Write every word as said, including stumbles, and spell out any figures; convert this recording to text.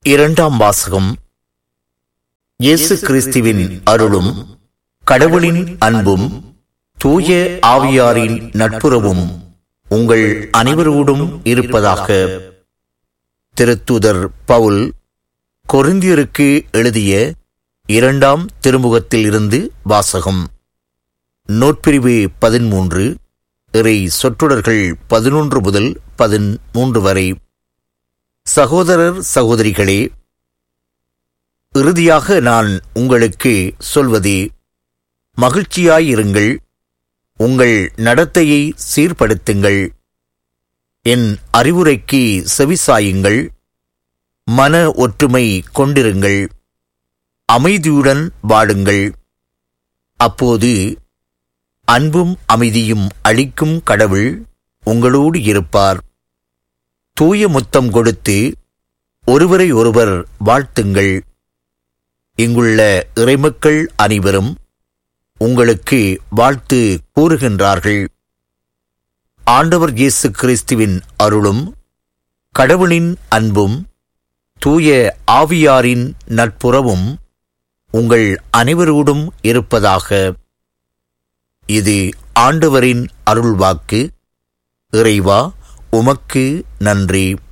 இரண்டாம் வாசகம். இயேசு கிறிஸ்துவின் அருளும் கடவுளின் அன்பும் தூய ஆவியாரின் நட்புறவும் உங்கள் அனைவரோடும் இருப்பதாக. திருத்தூதர் பவுல் கொரிந்தியருக்கு எழுதிய இரண்டாம் திருமுகத்தில் இருந்து வாசகம். நூற்பிரிவு பதிமூன்று, இறை சொற்றொடர்கள் பதினொன்று முதல் பதிமூன்று வரை. சகோதரர் சகோதரிகளே, இறுதியாக நான் உங்களுக்கு சொல்வதே, மகிழ்ச்சியாயிருங்கள், உங்கள் நடத்தையை சீர்படுத்துங்கள், என் அறிவுரைக்கு செவிசாயுங்கள், மன ஒற்றுமை கொண்டிருங்கள், அமைதியுடன் வாடுங்கள். அப்போது அன்பும் அமைதியும் அளிக்கும் கடவுள் உங்களோடு இருப்பார். தூய முத்தம் கொடுத்து ஒருவரை ஒருவர் வாழ்த்துங்கள். இங்குள்ள இறைமக்கள் அனைவரும் உங்களுக்கு வாழ்த்து கூறுகின்றார்கள். ஆண்டவர் இயேசு கிறிஸ்துவின் அருளும் கடவுளின் அன்பும் தூய ஆவியாரின் நட்புறவும் உங்கள் அனைவரோடும் இருப்பதாக. இது ஆண்டவரின் அருள்வாக்கு. இறைவா, உமக்கு நன்றி.